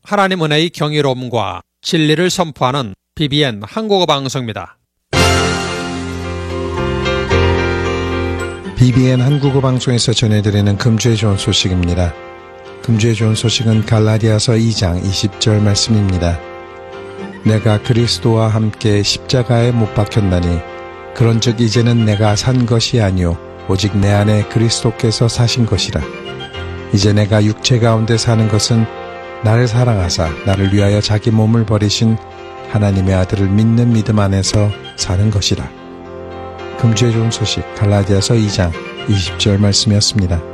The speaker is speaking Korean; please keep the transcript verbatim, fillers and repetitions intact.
하나님 은혜의 경이로움과 진리를 선포하는 비비엔 한국어 방송입니다. 비비엔 한국어 방송에서 전해드리는 금주의 좋은 소식입니다. 금주의 좋은 소식은 갈라디아서 이 장 이십 절 말씀입니다. 내가 그리스도와 함께 십자가에 못 박혔나니 그런즉 이제는 내가 산 것이 아니요 오직 내 안에 그리스도께서 사신 것이라. 이제 내가 육체 가운데 사는 것은 나를 사랑하사 나를 위하여 자기 몸을 버리신 하나님의 아들을 믿는 믿음 안에서 사는 것이라. 금주의 좋은 소식 갈라디아서 이 장 이십 절 말씀이었습니다.